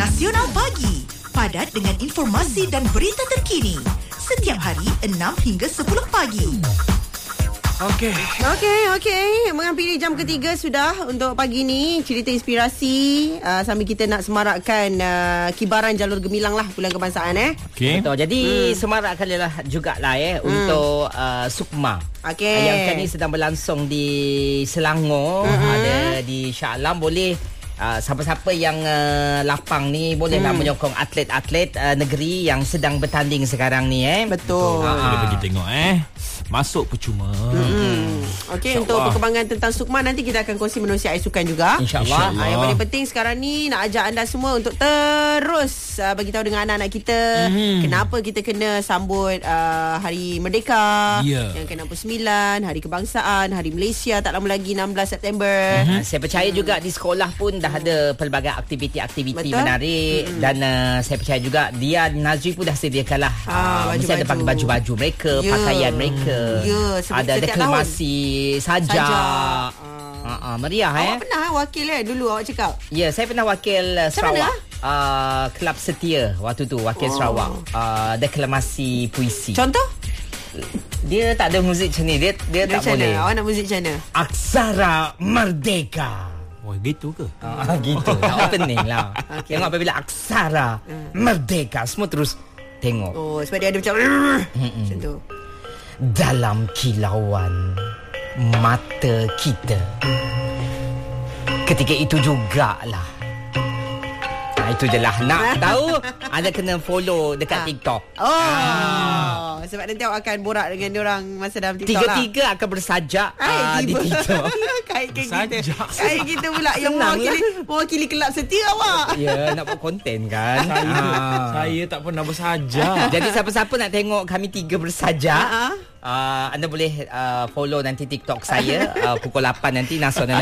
Nasional Pagi. Padat dengan informasi dan berita terkini. Setiap hari 6 hingga 10 pagi. Okey. Menghampiri jam ketiga sudah untuk pagi ni. Cerita inspirasi sambil kita nak semarakkan kibaran jalur gemilang lah bulan kebangsaan Okey. Betul. Jadi semarakkan jugalah untuk Sukma. Okey. Yang kini sedang berlangsung di Selangor, ada di Shah Alam. Boleh siapa-siapa yang lapang ni bolehlah menyokong atlet-atlet negeri yang sedang bertanding sekarang ni Betul. Boleh pergi tengok masuk percuma. Okey, untuk perkembangan tentang Sukma nanti kita akan kongsi menerusi air sukan juga. InsyaAllah. Yang paling penting sekarang ni nak ajak anda semua untuk terus bagi tahu dengan anak-anak kita kenapa kita kena sambut Hari Merdeka, yang ke-69, Hari Kebangsaan, Hari Malaysia tak lama lagi 16 September. Saya percaya juga di sekolah pun dah ada pelbagai aktiviti-aktiviti menarik. Dan saya percaya juga dia Nazri pun dah sediakanlah mesti ada pakai baju-baju mereka, pakaian mereka. Ada deklamasi sajak. Meriah Awak pernah wakil dulu awak cakap? Ya, saya pernah wakil Sarawak. Kelab Setia waktu tu, wakil Sarawak. Deklamasi puisi. Contoh? Dia tak ada muzik macam ni. Dia tak boleh. Awak nak muzik macam mana? Aksara Merdeka. Oh, gitu ke? Gitu. Opening lah. Tengok apabila aksara Merdeka, semua terus tengok. Oh, sebab dia ada macam macam tu. Dalam kilauan mata kita, ketika itu jugalah. Itu je lah. Nak tahu, anda kena follow dekat TikTok. Sebab nanti awak akan borak dengan diorang masa dalam TikTok lah. Tiga-tiga akan bersajak di TikTok. Kait kita pula yang mewakili kelab Setia awak. Ya, nak buat konten kan. Saya tak pernah bersajak. Jadi siapa-siapa nak tengok kami tiga bersajak, anda boleh follow nanti TikTok saya pukul 8 nanti Nasional